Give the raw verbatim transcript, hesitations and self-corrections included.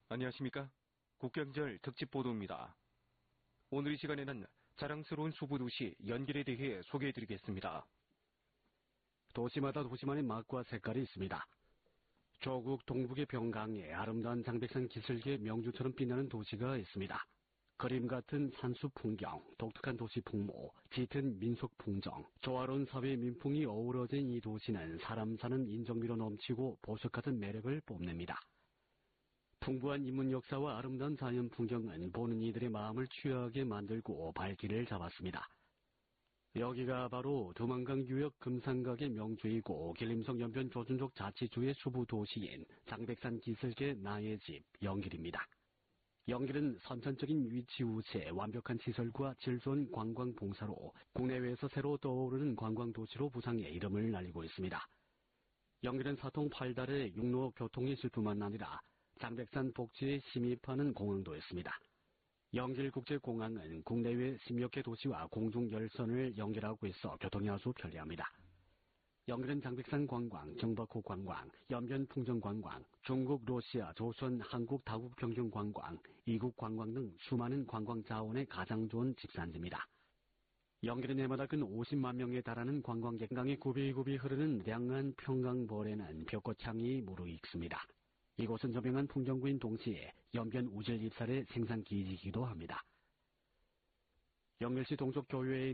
안녕하십니까? 국경절 특집 보도입니다. 오늘 이 시간에는 자랑스러운 수부도시 연길에 대해 소개해드리겠습니다. 도시마다 도시만의 맛과 색깔이 있습니다. 조국 동북의 병강에 아름다운 장백산 기슭의 명주처럼 빛나는 도시가 있습니다. 그림 같은 산수 풍경, 독특한 도시 풍모, 짙은 민속 풍정, 조화로운 사회 민풍이 어우러진 이 도시는 사람 사는 인정미로 넘치고 보석 같은 매력을 뽐냅니다. 풍부한 인문 역사와 아름다운 자연 풍경은 보는 이들의 마음을 취하게 만들고 발길을 잡았습니다. 여기가 바로 두만강 유역 금산각의 명주이고 길림성 연변 조준족 자치주의 수부 도시인 장백산 기슭의 나의 집 연길입니다. 연길은 선천적인 위치 우세, 완벽한 시설과 질 좋은 관광 봉사로 국내외에서 새로 떠오르는 관광도시로 부상에 이름을 날리고 있습니다. 연길은 사통 팔달의 육로 교통이 있을 뿐만 아니라 장백산 복지에 심입하는 공항도 있습니다. 연길국제공항은 국내외 십여 개 도시와 공중열선을 연결하고 있어 교통이 아주 편리합니다. 연길은 장백산 관광, 정박호 관광, 연변풍정 관광, 중국, 러시아, 조선, 한국, 다국 경영 관광, 이국 관광 등 수많은 관광 자원의 가장 좋은 집산지입니다. 연길은 해마다 근 오십만 명에 달하는 관광객강이 굽이굽이 흐르는 량한 평강벌에는 벽꽃향이 무르익습니다. 이곳은 저명한 풍정구인 동시에 연변 우질 입살의 생산기지이기도 합니다. 연길시 동쪽 교외에